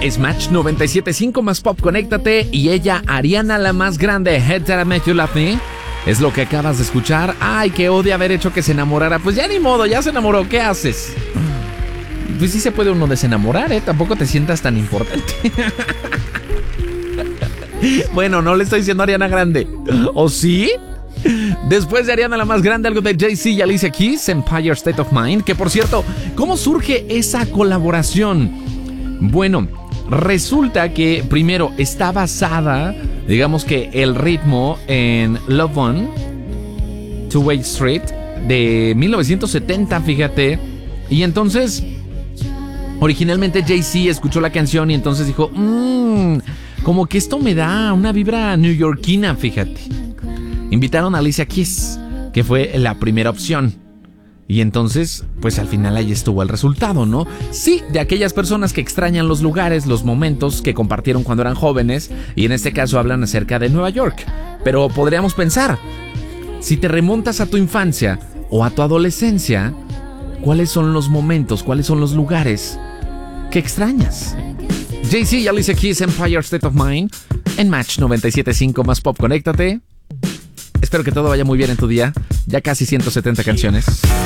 Es Match 97.5 más Pop, conéctate. Y ella, Ariana la más grande, Head That I Make You Love Me, es lo que acabas de escuchar. Ay, que odia haber hecho que se enamorara. Pues ya ni modo, ya se enamoró, ¿qué haces? Pues sí se puede uno desenamorar, tampoco te sientas tan importante. Bueno, no le estoy diciendo a Ariana Grande. ¿O sí? Después de Ariana la más grande, algo de Jay-Z y Alicia Keys, Empire State of Mind. Que por cierto, ¿cómo surge esa colaboración? Bueno, resulta que primero está basada, digamos que el ritmo, en Love One, Two-Way Street, de 1970, fíjate. Y entonces, originalmente Jay-Z escuchó la canción y entonces dijo, como que esto me da una vibra neoyorquina, fíjate. Invitaron a Alicia Keys, que fue la primera opción. Y entonces, pues al final ahí estuvo el resultado, ¿no? Sí, de aquellas personas que extrañan los lugares, los momentos que compartieron cuando eran jóvenes. Y en este caso hablan acerca de Nueva York. Pero podríamos pensar, si te remontas a tu infancia o a tu adolescencia, ¿cuáles son los momentos, cuáles son los lugares que extrañas? Jay-Z y Alicia Keys, Empire State of Mind, en Match 97.5 más Pop, conéctate. Espero que todo vaya muy bien en tu día. Ya casi 170 canciones.